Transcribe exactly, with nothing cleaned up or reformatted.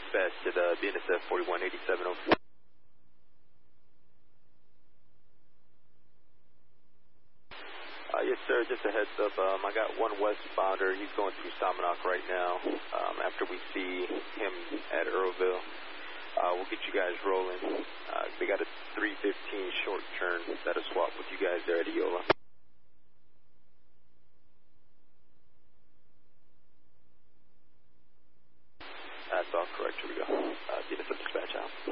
dispatch to the B N S F forty-one eighty-seven oh four. Uh, yes, sir. Just a heads up. Um, I got one westbounder. He's going through Salmonock right now. Um, after we see him at Earlville, uh, we'll get you guys rolling. Uh, they got a three fifteen short turn that is